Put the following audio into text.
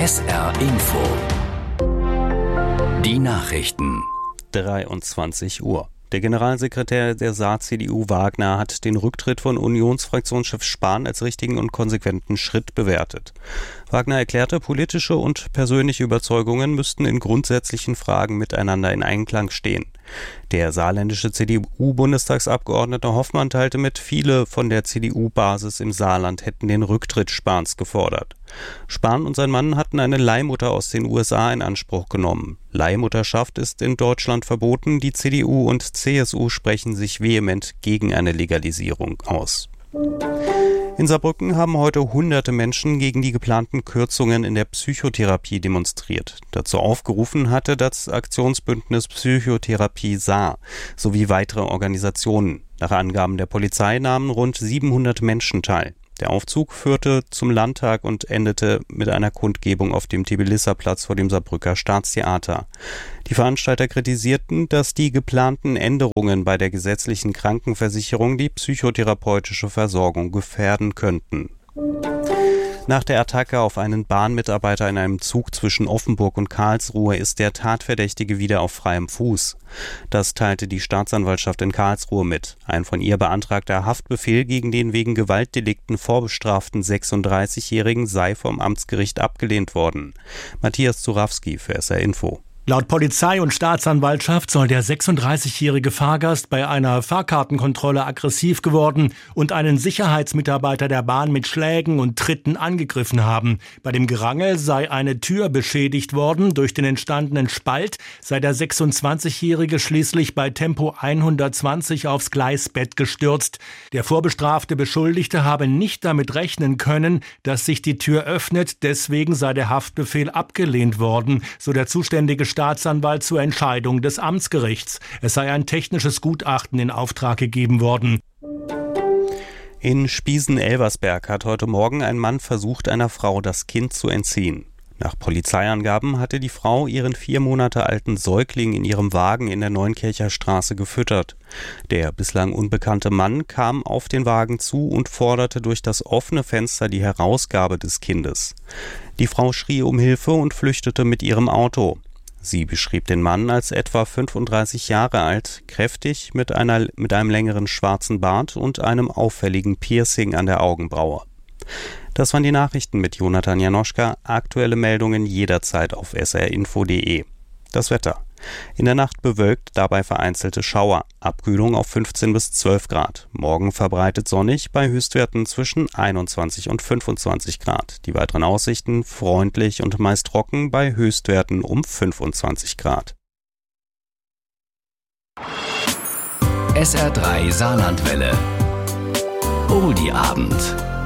SR Info. Die Nachrichten. 23 Uhr. Der Generalsekretär der Saar-CDU Wagner hat den Rücktritt von Unionsfraktionschef Spahn als richtigen und konsequenten Schritt bewertet. Wagner erklärte, politische und persönliche Überzeugungen müssten in grundsätzlichen Fragen miteinander in Einklang stehen. Der saarländische CDU-Bundestagsabgeordnete Hoffmann teilte mit, viele von der CDU-Basis im Saarland hätten den Rücktritt Spahns gefordert. Spahn und sein Mann hatten eine Leihmutter aus den USA in Anspruch genommen. Leihmutterschaft ist in Deutschland verboten. Die CDU und CSU sprechen sich vehement gegen eine Legalisierung aus. In Saarbrücken haben heute hunderte Menschen gegen die geplanten Kürzungen in der Psychotherapie demonstriert. Dazu aufgerufen hatte das Aktionsbündnis Psychotherapie Saar sowie weitere Organisationen. Nach Angaben der Polizei nahmen rund 700 Menschen teil. Der Aufzug führte zum Landtag und endete mit einer Kundgebung auf dem Tbilisi-Platz vor dem Saarbrücker Staatstheater. Die Veranstalter kritisierten, dass die geplanten Änderungen bei der gesetzlichen Krankenversicherung die psychotherapeutische Versorgung gefährden könnten. Nach der Attacke auf einen Bahnmitarbeiter in einem Zug zwischen Offenburg und Karlsruhe ist der Tatverdächtige wieder auf freiem Fuß. Das teilte die Staatsanwaltschaft in Karlsruhe mit. Ein von ihr beantragter Haftbefehl gegen den wegen Gewaltdelikten vorbestraften 36-Jährigen sei vom Amtsgericht abgelehnt worden. Matthias Zurawski für SR Info. Laut Polizei und Staatsanwaltschaft soll der 36-jährige Fahrgast bei einer Fahrkartenkontrolle aggressiv geworden und einen Sicherheitsmitarbeiter der Bahn mit Schlägen und Tritten angegriffen haben. Bei dem Gerangel sei eine Tür beschädigt worden. Durch den entstandenen Spalt sei der 26-jährige schließlich bei Tempo 120 aufs Gleisbett gestürzt. Der vorbestrafte Beschuldigte habe nicht damit rechnen können, dass sich die Tür öffnet. Deswegen sei der Haftbefehl abgelehnt worden, so der zuständige Staatsanwalt zur Entscheidung des Amtsgerichts. Es sei ein technisches Gutachten in Auftrag gegeben worden. In Spiesen-Elversberg hat heute Morgen ein Mann versucht, einer Frau das Kind zu entziehen. Nach Polizeiangaben hatte die Frau ihren 4 Monate alten Säugling in ihrem Wagen in der Neunkircher Straße gefüttert. Der bislang unbekannte Mann kam auf den Wagen zu und forderte durch das offene Fenster die Herausgabe des Kindes. Die Frau schrie um Hilfe und flüchtete mit ihrem Auto. Sie beschrieb den Mann als etwa 35 Jahre alt, kräftig, mit einem längeren schwarzen Bart und einem auffälligen Piercing an der Augenbraue. Das waren die Nachrichten mit Jonathan Janoschka. Aktuelle Meldungen jederzeit auf srinfo.de. Das Wetter. In der Nacht bewölkt, dabei vereinzelte Schauer. Abkühlung auf 15 bis 12 Grad. Morgen verbreitet sonnig bei Höchstwerten zwischen 21 und 25 Grad. Die weiteren Aussichten freundlich und meist trocken bei Höchstwerten um 25 Grad. SR3 Saarlandwelle. Oldie Abend.